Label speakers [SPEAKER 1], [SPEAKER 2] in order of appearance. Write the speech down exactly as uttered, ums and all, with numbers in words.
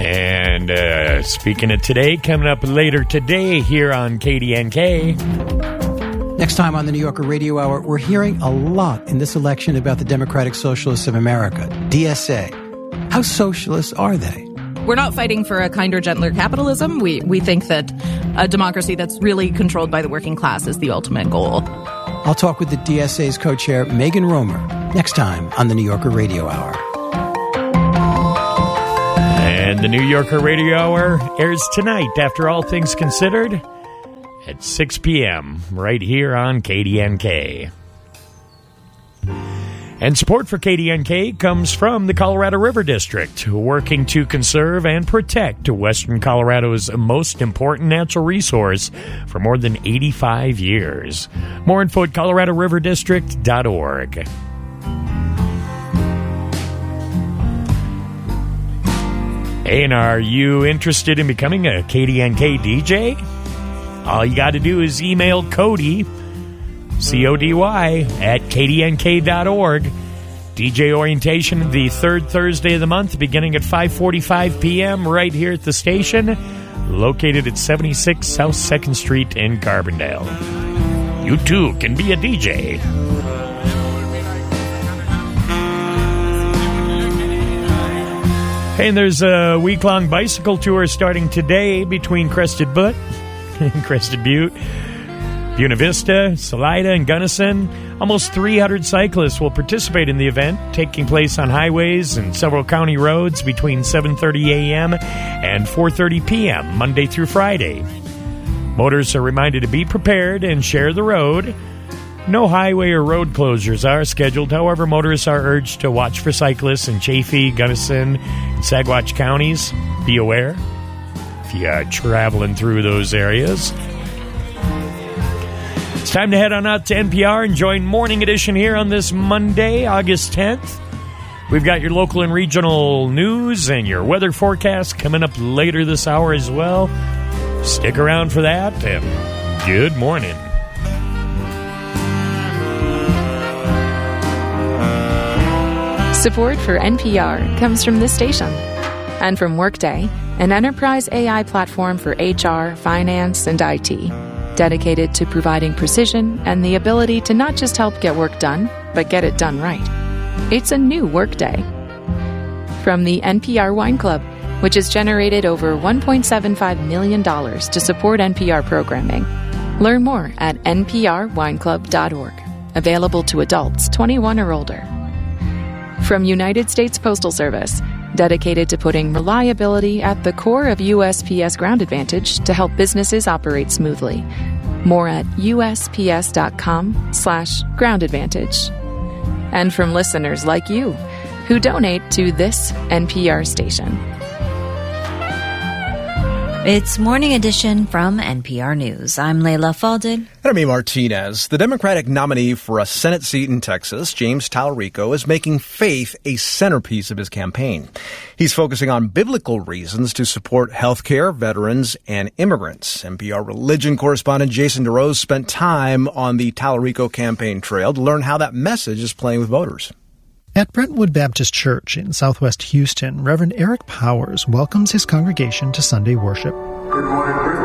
[SPEAKER 1] And uh, speaking of today, coming up later today here on K D N K.
[SPEAKER 2] Next time on the New Yorker Radio Hour, we're hearing a lot in this election about the Democratic Socialists of America, D S A. How socialist are they?
[SPEAKER 3] We're not fighting for a kinder, gentler capitalism. We we think that a democracy that's really controlled by the working class is the ultimate goal.
[SPEAKER 2] I'll talk with the D S A's co-chair, Megan Romer, next time on the New Yorker Radio Hour.
[SPEAKER 1] And the New Yorker Radio Hour airs tonight, after all things considered, at six p.m. right here on K D N K. And support for K D N K comes from the Colorado River District, working to conserve and protect Western Colorado's most important natural resource for more than eighty-five years. More info at colorado river district dot org. Hey, and are you interested in becoming a K D N K D J? All you got to do is email Cody, C O D Y, at K D N K dot org. D J orientation the third Thursday of the month, beginning at five forty-five p.m. right here at the station, located at seventy-six South second Street in Carbondale. You too can be a D J. Hey, and there's a week-long bicycle tour starting today between Crested Butte, Crested Butte, Buena Vista, Salida, and Gunnison. Almost three hundred cyclists will participate in the event, taking place on highways and several county roads between seven thirty a.m. and four thirty p.m., Monday through Friday. Motorists are reminded to be prepared and share the road. No highway or road closures are scheduled. However, motorists are urged to watch for cyclists in Chaffee, Gunnison, and Saguache counties. Be aware if you are traveling through those areas. It's time to head on out to N P R and join Morning Edition here on this Monday, August tenth. We've got your local and regional news and your weather forecast coming up later this hour as well. Stick around for that, and good morning.
[SPEAKER 4] Support for N P R comes from this station and from Workday, an enterprise A I platform for H R, finance, and I T, dedicated to providing precision and the ability to not just help get work done, but get it done right. It's a new Workday. From the N P R Wine Club, which has generated over one point seven five million dollars to support N P R programming. Learn more at N P R wine club dot org. Available to adults twenty-one or older. From United States Postal Service, dedicated to putting reliability at the core of U S P S Ground Advantage to help businesses operate smoothly. More at U S P S dot com slash ground advantage. And from listeners like you, who donate to this N P R station.
[SPEAKER 5] It's Morning Edition from N P R News. I'm Layla Faldin.
[SPEAKER 6] And I'm Amy Martinez. The Democratic nominee for a Senate seat in Texas, James Talarico, is making faith a centerpiece of his campaign. He's focusing on biblical reasons to support health care, veterans, and immigrants. N P R religion correspondent Jason DeRose spent time on the Talarico campaign trail to learn how that message is playing with voters.
[SPEAKER 7] At Brentwood Baptist Church in southwest Houston, Reverend Eric Powers welcomes his congregation to Sunday worship.
[SPEAKER 8] Good morning,